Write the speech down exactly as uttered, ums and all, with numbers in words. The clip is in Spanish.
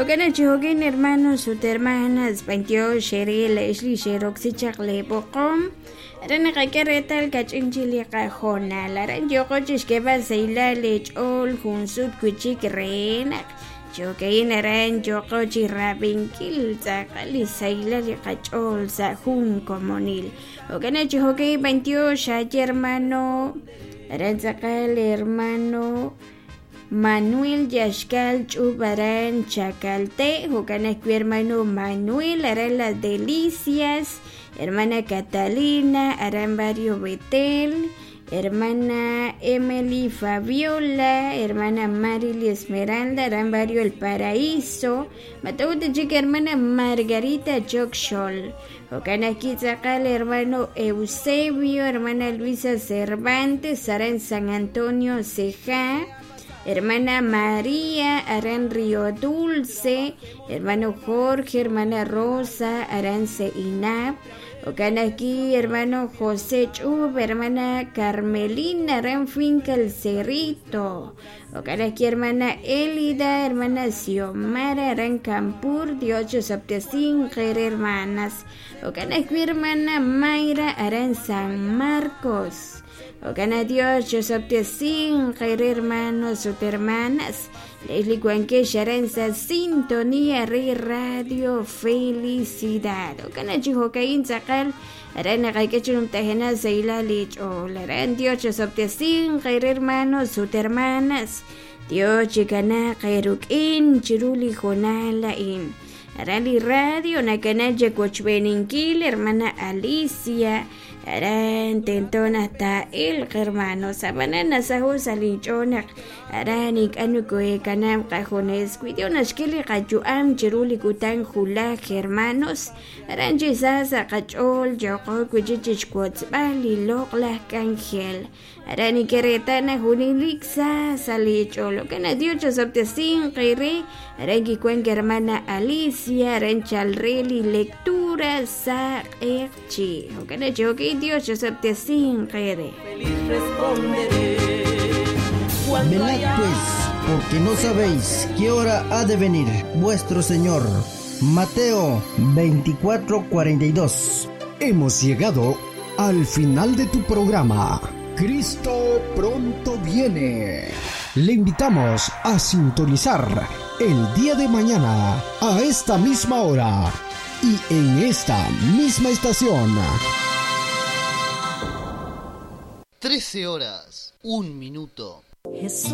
Okana Jogan, hermanos, sus hermanas, veintiocho, Sheril, Ashley, Sheroxy, Charlie, Bocom, Rana Careta, el Cachinchili, Cajona, Laran Yokochis, que va a Seila, Lech, All, Hunsut, Kuchik, Renak, Jogain, Aran, Yokochi, Rabin, Kil, Zakali, Seila, Cachol, Zahun, Comonil. Okana Jogan, veintiocho, hermano, Aran Zakal, hermano. Manuel Yashkal Chubaran Chacalte, Jocana hermano Manuel, harán las delicias, hermana Catalina, harán barrio Betel, hermana Emily Fabiola, hermana Marily Esmeralda, harán barrio El Paraíso, mató de chica hermana Margarita Chokshol, Jocana Kizacal, hermano Eusebio, hermana Luisa Cervantes, harán San Antonio Ceja, hermana María, harán Río Dulce, hermano Jorge, hermana Rosa, harán Seinab, Ocanaqui, hermano José Chub, hermana Carmelina, harán Finca El Cerrito, Ocanaqui, hermana Elida, hermana Xiomara, harán Campur, Diocho Saptecín, hermanas, Ocanaqui, hermana Mayra, harán San Marcos. Okana Dios, yo Saptecín, hermanos, sus hermanas, Leslie Guanque, Sharanza, Sintonía, Rey Radio, Felicidad. Okana Chihocaín, Zacal, Arana Gaikachum Tajena, Seila Lich, o Laran Dios, yo Saptecín, hermanos, sus hermanas, Dios, Chicana, Kairukin, Chiruli, Jonala, in. Arali Radio, Nakanaja, Cochbeninkil, hermana Alicia, Aran tenton hasta el hermano Sabanana Sahus Alichonak Aranik Anukoe Kanam Cajones Cuidionas Kili Kachuam Chiruli Kutan Hula hermanos Aranji Sasa Kachol Yoko Kuchichich Quots Bali Lokla Kangel Arani Keretana Huniliksa Salicholo Kana Diocho Saptecín Kire Arangi Cuen hermana Alicia Aranchalreli Lectura Sa Erchi Okana Joki Dios yo Saptecín Kire Velad pues, porque no sabéis qué hora ha de venir vuestro Señor. Mateo veinticuatro cuarenta y dos. Hemos llegado al final de tu programa. Cristo pronto viene. Le invitamos a sintonizar el día de mañana a esta misma hora y en esta misma estación. trece horas, un minuto.